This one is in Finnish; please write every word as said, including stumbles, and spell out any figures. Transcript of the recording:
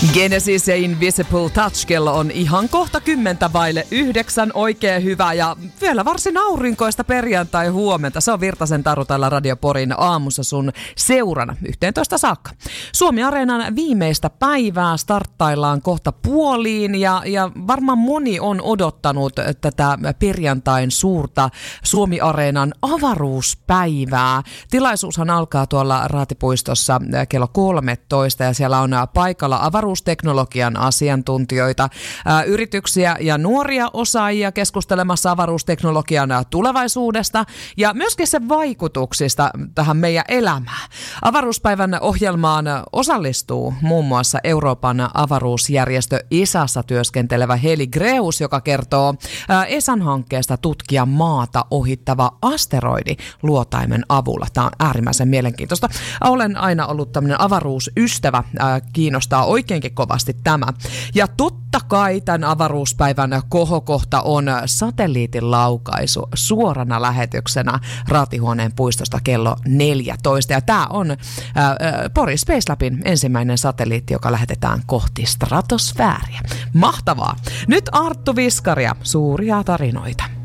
Genesis ja Invisible Touch, kello on ihan kohta kymmentä vaille yhdeksän, oikein hyvä ja vielä varsin aurinkoista perjantai huomenta. Se on Virtasen Taru täällä Radio Porin aamussa sun seurana yhteentoista saakka. Suomi-areenan viimeistä päivää starttaillaan kohta puoliin ja, ja varmaan moni on odottanut tätä perjantain suurta Suomi-areenan avaruuspäivää. Tilaisuushan alkaa tuolla Raatipuistossa kello kolmetoista ja siellä on paikalla avaruus avaruusteknologian asiantuntijoita, ää, yrityksiä ja nuoria osaajia keskustelemassa avaruusteknologian tulevaisuudesta ja myöskin sen vaikutuksista tähän meidän elämään. Avaruuspäivän ohjelmaan osallistuu muun muassa Euroopan avaruusjärjestö E S A:ssa työskentelevä Heli Greus, joka kertoo ää, E S A:n hankkeesta tutkia maata ohittava asteroidi luotaimen avulla. Tämä on äärimmäisen mielenkiintoista. Olen aina ollut tämmöinen avaruusystävä, ää, kiinnostaa oikeinkin kovasti tämä. Ja totta kai tämän avaruuspäivän kohokohta on satelliitin laukaisu suorana lähetyksenä Raatihuoneen puistosta kello neljätoista. Ja tämä on ää, Pori Space Labin ensimmäinen satelliitti, joka lähetetään kohti stratosfääriä. Mahtavaa! Nyt Arttu Viskaria, suuria tarinoita.